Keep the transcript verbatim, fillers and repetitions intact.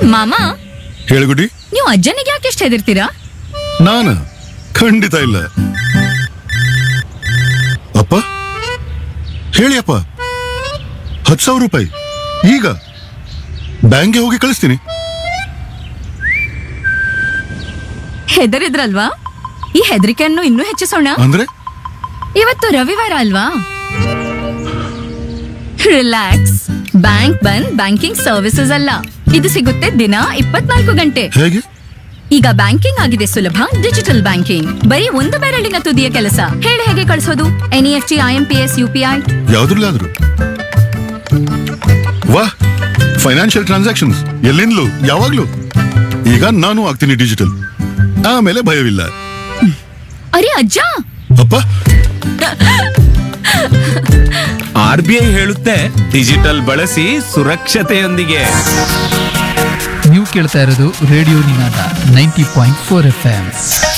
ಮಾಮ, ಹೇಳುಗುಡಿ. ನೀವು ಅಜ್ಜನಿಗೆ ಯಾಕೆ ಎಷ್ಟು ಹೆದರ್ತೀರಾ? ನಾನ ಖಂಡಿತ ಇಲ್ಲ. ಅಪ್ಪ ಹೇಳಿ ಅಪ್ಪ, ಹತ್ತು ಸಾವಿರ ರೂಪಾಯಿ ಈಗ ಬ್ಯಾಂಕ್ಗೆ ಹೋಗಿ ಕಳಿಸ್ತೀನಿ. ಹೆದರಿದ್ರಲ್ವಾ? ಈ ಹೆದರಿಕೆಯನ್ನು ಇನ್ನೂ ಹೆಚ್ಚಿಸೋಣ. ಅಂದ್ರೆ ಇವತ್ತು ರವಿವಾರ ಅಲ್ವಾ? ರಿಲ್ಯಾಕ್ಸ್. ಬ್ಯಾಂಕ್ ಬಂದ್ ಬ್ಯಾಂಕಿಂಗ್ ಸರ್ವಿಸಸ್ ಅಲ್ಲ, ಇದು ಸಿಗುತ್ತೆ ದಿನ ಇಪ್ಪತ್ನಾಲ್ಕು ಗಂಟೆ. ಹೇಗೆ? ಈಗ ಬ್ಯಾಂಕಿಂಗ್ ಆಗಿದೆ ಸುಲಭ. ಡಿಜಿಟಲ್ ಬ್ಯಾಂಕಿಂಗ್ ಬರೀ ಒಂದು ಬೆರಳಿನ ತುದಿಯ ಕೆಲಸ. ಹೇಳಿ ಹೇಗೆ ಕಳಿಸೋದು? N E F T, I M P S, U P I ಯಾವ್ದ್ರಲ್ಲಾದ್ರು. ವಾಹ್, ಫೈನಾನ್ಷಿಯಲ್ ಟ್ರಾನ್ಸಾಕ್ಷನ್ಸ್ ಎಲ್ಲಿಂದಲೂ ಯಾವಾಗ್ಲೂ. ಈಗ ನಾನು ಆಗ್ತೀನಿ ಡಿಜಿಟಲ್, ಆಮೇಲೆ ಭಯವಿಲ್ಲ. ಅರೆ ಅಜ್ಜ, ಅಪ್ಪ, ಆರ್ ಬಿ ಐ ಹೇಳುತ್ತೆ ಡಿಜಿಟಲ್ ಬಳಸಿ ಸುರಕ್ಷತೆಯೊಂದಿಗೆ. ನೀವು ಕೇಳ್ತಾ ಇರೋದು ರೇಡಿಯೋ ನಿನಾದ ninety point four F M.